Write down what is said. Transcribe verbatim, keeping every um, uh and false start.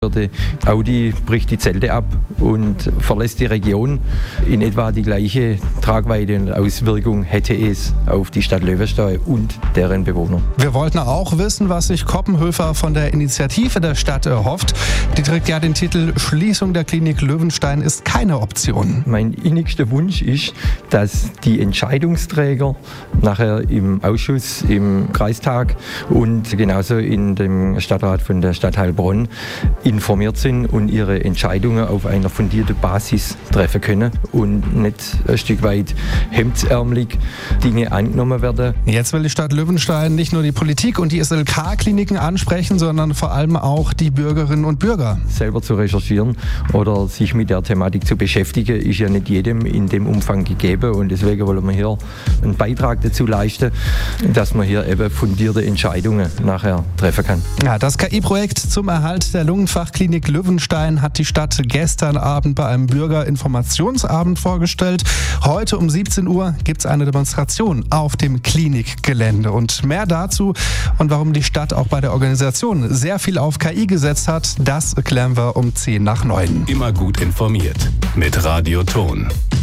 Audi bricht die Zelte ab und verlässt die Region. In etwa die gleiche Tragweite und Auswirkung hätte es auf die Stadt Löwenstein und deren Bewohner. Wir wollten auch wissen, was sich Koppenhöfer von der Initiative der Stadt erhofft. Die trägt ja den Titel Schließung der Klinik Löwenstein ist keine Option. Mein innigster Wunsch ist, dass die Entscheidungsträger nachher im Ausschuss, im Kreistag und genauso in dem Stadtrat von der Stadt Heilbronn informiert sind und ihre Entscheidungen auf einer fundierten Basis treffen können und nicht ein Stück weit hemdsärmelig Dinge angenommen werden. Jetzt will die Stadt Löwenstein nicht nur die Politik und die S L K-Kliniken ansprechen, sondern vor allem auch die Bürgerinnen und Bürger. Selber zu recherchieren oder sich mit der Thematik zu beschäftigen, ist ja nicht jedem in dem Umfang gegeben und deswegen wollen wir hier einen Beitrag dazu leisten, dass man hier eben fundierte Entscheidungen nachher treffen kann. Ja, das K I-Projekt zum Erhalt der Lungenfachklinik Löwenstein hat die Stadt gestern Abend bei einem Bürgerinformationsabend vorgestellt. Heute um siebzehn Uhr gibt es eine Demonstration auf dem Klinikgelände. Und mehr dazu und warum die Stadt auch bei der Organisation sehr viel auf K I gesetzt hat, das erklären wir um zehn nach neun. Immer gut informiert mit Radio Ton.